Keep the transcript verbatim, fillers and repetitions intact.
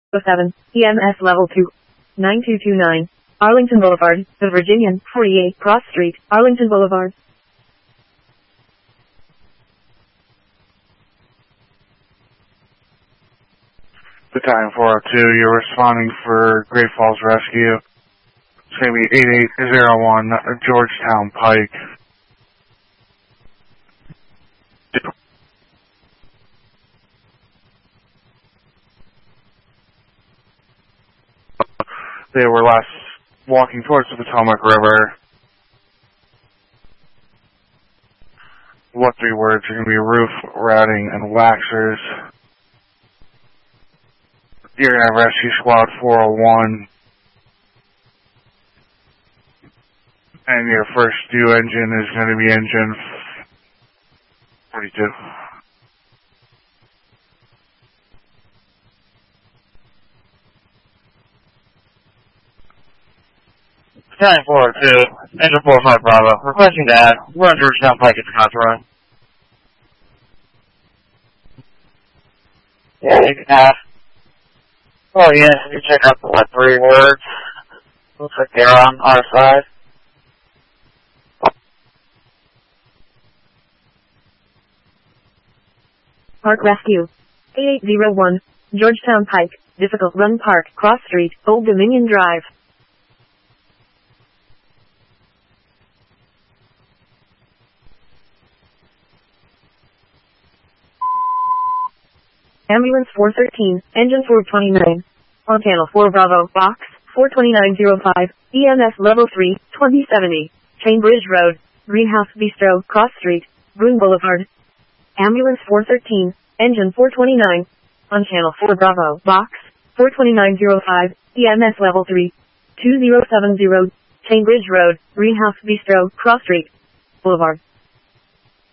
seven, E M S level two, nine two two nine, Arlington Boulevard, The Virginian, forty-eight Cross Street, Arlington Boulevard. Battalion four oh two, you're responding for Great Falls Rescue. It's going to be eight eight zero one Georgetown Pike. They were last walking towards the Potomac River. What three words are going to be roof, routing, and waxers. You're going to have Rescue Squad four oh one. And your first due engine is going to be engine forty-two. Battalion four oh two, engine four five Bravo, requesting to add, we're on Georgetown Pike at the Contour. Yeah, you can have. Oh yeah, you check out the what three words. Looks like they're on our side. Park Rescue. eight eight zero one, Georgetown Pike, Difficult Run Park, Cross Street, Old Dominion Drive. Ambulance four thirteen, Engine four twenty-nine. On Channel four Bravo, Box, four twenty-nine oh five, E M S Level three, twenty seventy, Chainbridge Road, Greenhouse Bistro, Cross Street, Boone Boulevard. Ambulance four thirteen, Engine four twenty-nine. On Channel four Bravo, Box, four twenty-nine oh five, E M S Level three, two zero seven zero, Chainbridge Road, Greenhouse Bistro, Cross Street, Boulevard.